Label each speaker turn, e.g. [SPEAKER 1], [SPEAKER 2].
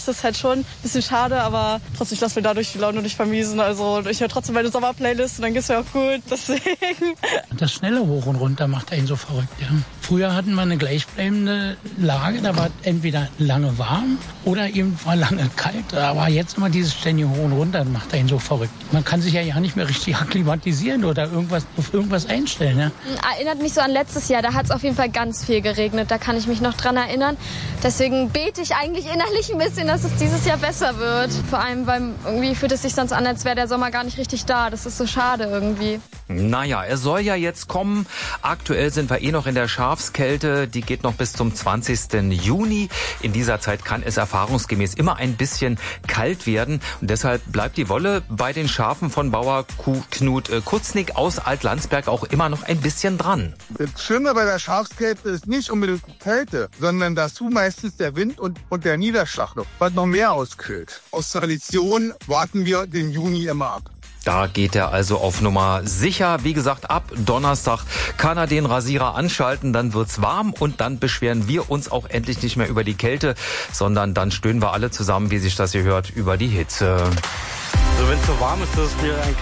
[SPEAKER 1] ist das halt schon ein bisschen schade, aber trotzdem, ich lasse mir dadurch die Laune nicht vermiesen. Also ich höre trotzdem meine Sommerplaylist und dann geht's mir auch gut, deswegen.
[SPEAKER 2] Das schnelle Hoch und runter macht einen so verrückt, ja. Früher hatten wir eine gleichbleibende Lage, da war entweder lange warm oder eben war lange kalt. Aber jetzt immer dieses ständige Hoch und runter macht einen so verrückt. Man kann sich ja nicht mehr richtig akklimatisieren oder auf irgendwas einstellen, ja.
[SPEAKER 3] Erinnert mich so an letztes Jahr, da hat es auf jeden Fall ganz viel geregnet, da kann ich mich noch dran erinnern. Deswegen bete ich eigentlich innerlich ein bisschen, dass es dieses Jahr besser wird. Vor allem, weil irgendwie fühlt es sich sonst an, als wäre der Sommer gar nicht richtig da. Das ist so schade irgendwie.
[SPEAKER 4] Naja, er soll ja jetzt kommen. Aktuell sind wir noch in der Schafskälte. Die geht noch bis zum 20. Juni. In dieser Zeit kann es erfahrungsgemäß immer ein bisschen kalt werden. Und deshalb bleibt die Wolle bei den Schafen von Bauer Knut Kutznick aus Altlandsberg auch immer noch ein bisschen dran.
[SPEAKER 5] Das Schlimme bei der Schafskälte ist nicht unbedingt die Kälte, sondern dazu meistens der Wind und der Niederschlag noch, was noch mehr auskühlt. Aus Tradition warten wir den Juni immer ab.
[SPEAKER 4] Da geht er also auf Nummer sicher. Wie gesagt, ab Donnerstag kann er den Rasierer anschalten, dann wird's warm und dann beschweren wir uns auch endlich nicht mehr über die Kälte, sondern dann stöhnen wir alle zusammen, wie sich das hier hört, über die Hitze.
[SPEAKER 6] Also wenn es so warm ist, das ist mir eigentlich